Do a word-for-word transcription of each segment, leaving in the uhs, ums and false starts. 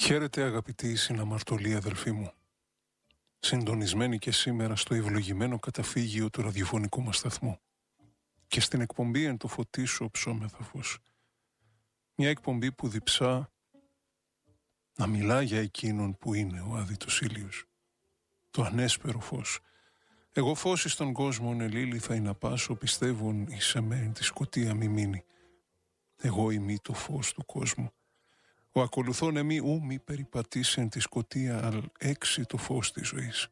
Χαίρετε αγαπητοί συναμαρτωλοί αδελφοί μου, συντονισμένοι και σήμερα στο ευλογημένο καταφύγιο του ραδιοφωνικού μας σταθμού και στην εκπομπή «Εν το φωτίσω ψώμεθα φως». Μια εκπομπή που διψά να μιλά για εκείνον που είναι ο άδειτος ήλιος, το ανέσπερο φως. Εγώ φως εις τον κόσμον ελίλη θα ειναι πάσο, πιστεύων εις εμέν τη σκοτία μη μείνει. Εγώ ημί το φως του κόσμου. Ο ακολουθών εμεί ου μη περιπατήσεν τη σκοτία, αλ έξι το φως της ζωής.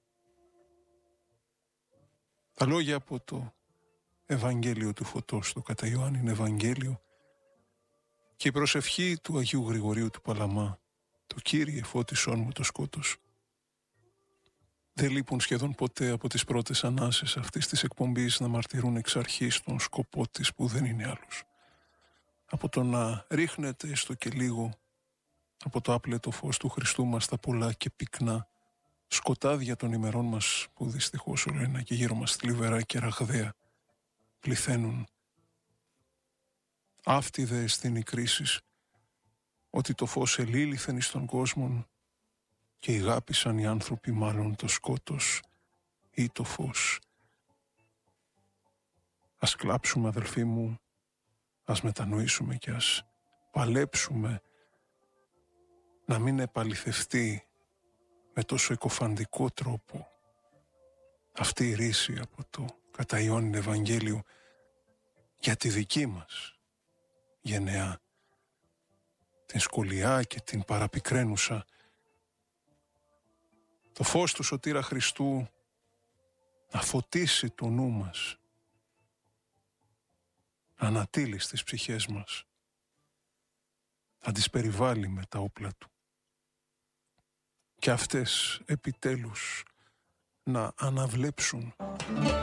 Τα λόγια από το Ευαγγέλιο του Φωτός, το κατά Ιωάννην Ευαγγέλιο, και η προσευχή του Αγίου Γρηγορίου του Παλαμά, το Κύριε φώτισόν μου το σκότος, δεν λείπουν σχεδόν ποτέ από τις πρώτες ανάσες αυτής της εκπομπής να μαρτυρούν εξ αρχής τον σκοπό της που δεν είναι άλλος. Από το να ρίχνεται έστω και λίγο από το άπλετο φως του Χριστού μας τα πολλά και πυκνά σκοτάδια των ημερών μας που δυστυχώς όλο ένα και γύρω μας θλιβερά και ραγδαία πληθαίνουν. Αυτή δε εστίν η κρίση, ότι το φως ελήλυθεν εις τον κόσμο και ηγάπησαν οι άνθρωποι μάλλον το σκότος ή το φως. Ας κλάψουμε αδελφοί μου, ας μετανοήσουμε και ας παλέψουμε να μην επαληθευτεί με τόσο εκοφαντικό τρόπο αυτή η ρίση από το κατά Ιωάννην Ευαγγέλιο για τη δική μας γενεά, την σκολιά και την παραπικραίνουσα. Το φως του Σωτήρα Χριστού να φωτίσει το νου μας, να ανατείλει στις ψυχές μας, να τις περιβάλλει με τα όπλα του και αυτές επιτέλους να αναβλέψουν